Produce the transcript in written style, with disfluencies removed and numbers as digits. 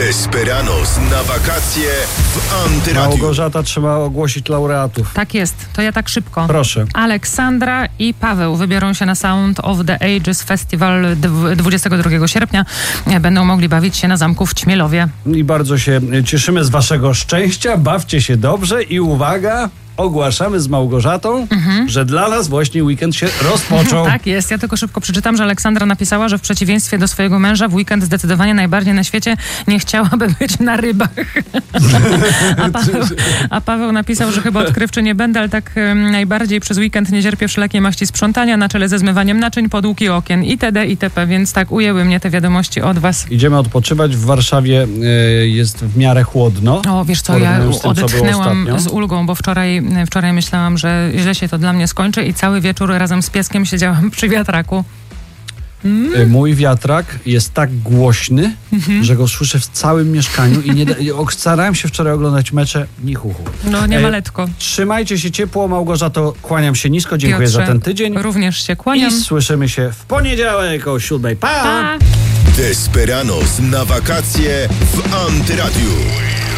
Desperados na wakacje w Antyradiu. Małgorzata, trzeba ogłosić laureatów. Tak jest, to ja tak szybko. Proszę. Aleksandra i Paweł wybiorą się na Sound of the Ages Festival 22 sierpnia. Będą mogli bawić się na zamku w Ćmielowie. I bardzo się cieszymy z waszego szczęścia. Bawcie się dobrze i uwaga, ogłaszamy z Małgorzatą, że dla nas właśnie weekend się rozpoczął. Tak jest, ja tylko szybko przeczytam, że Aleksandra napisała, że w przeciwieństwie do swojego męża w weekend zdecydowanie najbardziej na świecie nie chciałaby być na rybach. A Paweł napisał, że chyba odkrywczy nie będę, ale tak najbardziej przez weekend nie cierpię wszelakiej maści sprzątania, na czele ze zmywaniem naczyń, podłóg i okien itd. itp. Więc tak ujęły mnie te wiadomości od was. Idziemy odpoczywać. W Warszawie jest w miarę chłodno. O, wiesz co, ja Porównując z tym, co było odetchnęłam ostatnio. z ulgą, bo wczoraj myślałam, że źle się to dla mnie skończy i cały wieczór razem z pieskiem siedziałam przy wiatraku. Mój wiatrak jest tak głośny, że go słyszę w całym mieszkaniu i starałem się wczoraj oglądać mecze, ni chuchu. No nie maletko. Trzymajcie się ciepło, Małgorzato, kłaniam się nisko, dziękuję Piotrze, za ten tydzień. Również się kłaniam. I słyszymy się w poniedziałek o 7:00. Pa! Pa! Desperados na wakacje w Antyradiu.